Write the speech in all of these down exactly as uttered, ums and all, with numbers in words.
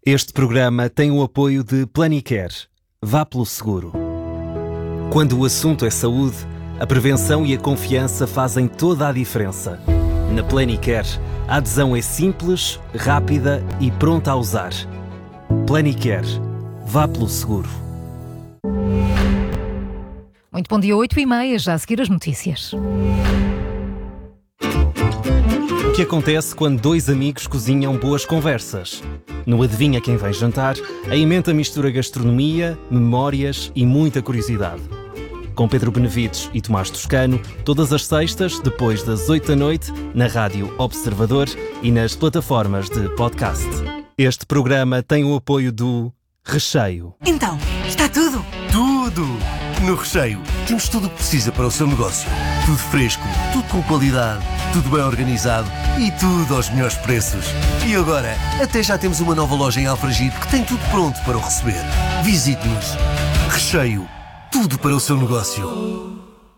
Este programa tem o apoio de Planicare. Vá pelo seguro. Quando o assunto é saúde, a prevenção e a confiança fazem toda a diferença. Na Planicare, a adesão é simples, rápida e pronta a usar. Planicare. Vá pelo seguro. Muito bom dia, oito e meia, já a seguir as notícias. O que acontece quando dois amigos cozinham boas conversas? No Adivinha Quem Vem Jantar, a emenda mistura gastronomia, memórias e muita curiosidade. Com Pedro Benevides e Tomás Toscano, todas as sextas, depois das oito da noite, na Rádio Observador e nas plataformas de podcast. Este programa tem o apoio do Recheio. Então, está tudo? Tudo! No Recheio, temos tudo o que precisa para o seu negócio. Tudo fresco, tudo com qualidade, tudo bem organizado e tudo aos melhores preços. E agora, até já temos uma nova loja em Alfragide que tem tudo pronto para o receber. Visite-nos. Recheio, tudo para o seu negócio.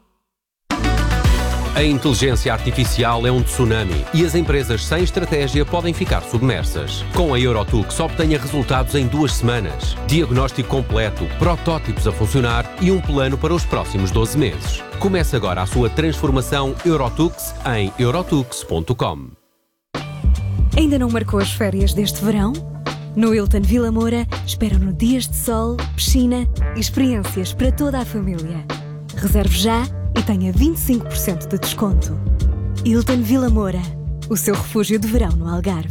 A inteligência artificial é um tsunami e as empresas sem estratégia podem ficar submersas. Com a Eurotux obtenha resultados em duas semanas, diagnóstico completo, protótipos a funcionar e um plano para os próximos doze meses. Comece agora a sua transformação Eurotux em eurotux ponto com. Ainda não marcou as férias deste verão? No Hilton Vila Moura esperam-no dias de sol, piscina e experiências para toda a família. Reserve já e tenha vinte e cinco por cento de desconto. Hilton Vila Moura, o seu refúgio de verão no Algarve.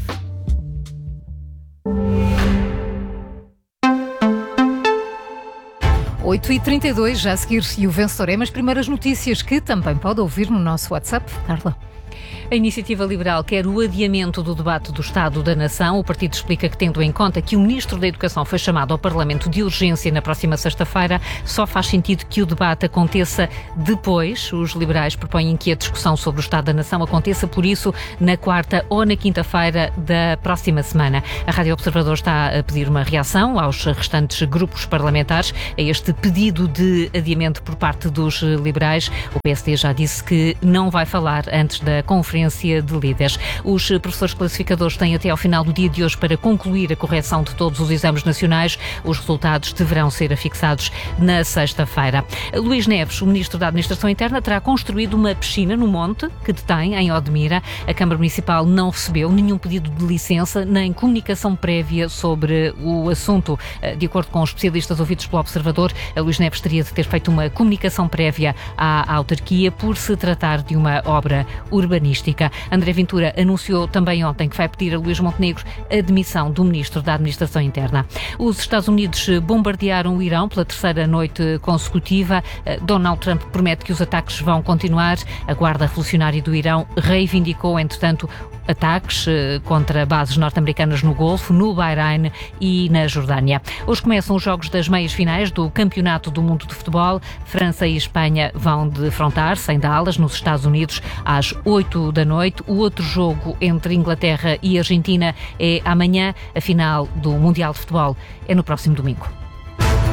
oito e trinta e dois, já a seguir-se o vencedor é, mas primeiras notícias que também pode ouvir no nosso WhatsApp. Carla. A Iniciativa Liberal quer o adiamento do debate do Estado da Nação. O partido explica que, tendo em conta que o Ministro da Educação foi chamado ao Parlamento de urgência na próxima sexta-feira, só faz sentido que o debate aconteça depois. Os liberais propõem que a discussão sobre o Estado da Nação aconteça, por isso, na quarta ou na quinta-feira da próxima semana. A Rádio Observador está a pedir uma reação aos restantes grupos parlamentares a este pedido de adiamento por parte dos liberais. O P S D já disse que não vai falar antes da Conferência de Líderes. Os professores classificadores têm até ao final do dia de hoje para concluir a correção de todos os exames nacionais. Os resultados deverão ser afixados na sexta-feira. Luís Neves, o Ministro da Administração Interna, terá construído uma piscina no Monte, que detém em Odmira. A Câmara Municipal não recebeu nenhum pedido de licença nem comunicação prévia sobre o assunto. De acordo com os especialistas ouvidos pelo Observador, Luís Neves teria de ter feito uma comunicação prévia à autarquia por se tratar de uma obra urbanística. André Ventura anunciou também ontem que vai pedir a Luís Montenegro a demissão do Ministro da Administração Interna. Os Estados Unidos bombardearam o Irão pela terceira noite consecutiva. Donald Trump promete que os ataques vão continuar. A Guarda Revolucionária do Irão reivindicou, entretanto, ataques contra bases norte-americanas no Golfo, no Bahrein e na Jordânia. Hoje começam os jogos das meias finais do Campeonato do Mundo de Futebol. França e Espanha vão defrontar-se em Dallas, nos Estados Unidos, às oito da noite. O outro jogo entre Inglaterra e Argentina é amanhã. A final do Mundial de Futebol é no próximo domingo.